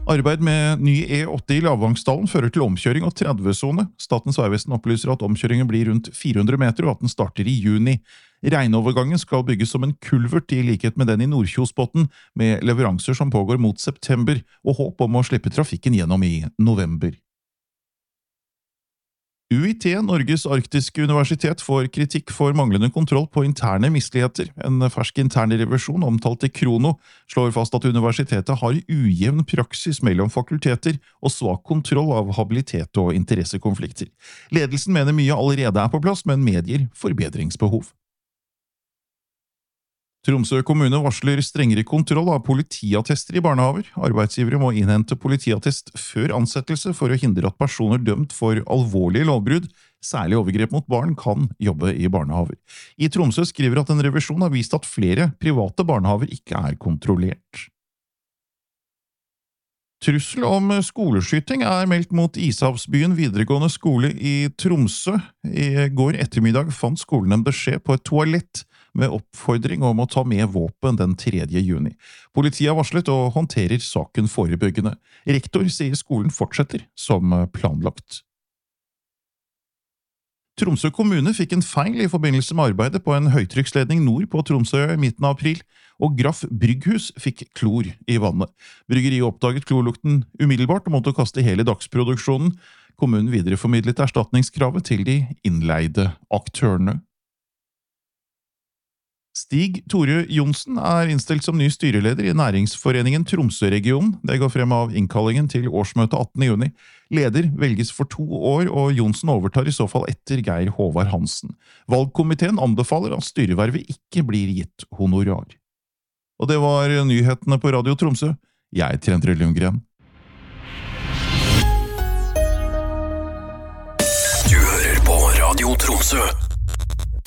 Arbeid med ny E8 i Lavvangsdalen fører til omkjøring og 30-zone. Statens vegvesen opplyser at omkjøringen blir rundt 400 meter og at den starter i juni. Regnovergangen skal bygges som en kulvert i likhet med den i Nordkjosbotn, med leveranser som pågår mot september, og håp om å slippe trafikken gjennom i november. UiT, Norges arktiske universitet, får kritikk for manglende kontroll på interne misligheter. En fersk internrevisjon omtalt i Krono slår fast at universitetet har ujevn praksis mellom fakulteter og svak kontroll av habilitet og interessekonflikter. Ledelsen mener mye allerede er på plass, men medgir forbedringsbehov. Tromsø kommune varsler strengere kontroll av politiattester i barnehaver. Arbeidsgivere må innhente politiattest før ansettelse for å hindre at personer dømt for alvorlige lovbrudd, særlig overgrep mot barn, kan jobbe i barnehaver. I Tromsø skriver at en revisjon har vist at flere private barnehaver ikke er kontrollert. Trussel om skoleskyting er meldt mot Ishavsbyen videregående skole i Tromsø. I går ettermiddag fant skolen en beskjed på et toalett med oppfordring om å ta med våpen den 3. juni. Politiet har varslet og håndterer saken forebyggende. Rektor sier skolen fortsetter som planlagt. Tromsø kommune fikk en feil i forbindelse med arbeidet på en høytrykksledning nord på Tromsø i midten av april, og Graff Brygghus fikk klor i vannet. Bryggeriet oppdaget klorlukten umiddelbart og måtte kaste hele dagsproduksjonen. Kommunen videreformidlet erstatningskravet til de innleide aktørene. Stig Tore Johnsen er innstilt som ny styreleder i Næringsforeningen Tromsø-regionen. Det går frem av innkallingen til årsmøte 18. juni. Leder velges for 2 år, og Johnsen overtar i så fall etter Geir Håvard Hansen. Valgkomiteen anbefaler at styrevervet ikke blir gitt honorar. Og det var nyhetene på Radio Tromsø. Jeg er Endre Lundgren. Du hører på Radio Tromsø.